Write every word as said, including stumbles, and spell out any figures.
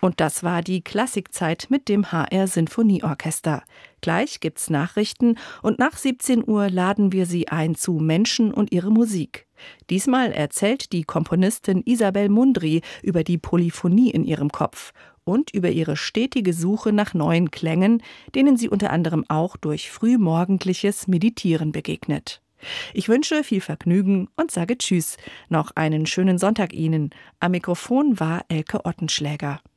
Und das war die Klassikzeit mit dem H R Sinfonieorchester. Gleich gibt's Nachrichten und nach siebzehn Uhr laden wir Sie ein zu Menschen und ihre Musik. Diesmal erzählt die Komponistin Isabel Mundry über die Polyphonie in ihrem Kopf und über ihre stetige Suche nach neuen Klängen, denen sie unter anderem auch durch frühmorgendliches Meditieren begegnet. Ich wünsche viel Vergnügen und sage Tschüss. Noch einen schönen Sonntag Ihnen. Am Mikrofon war Elke Ottenschläger.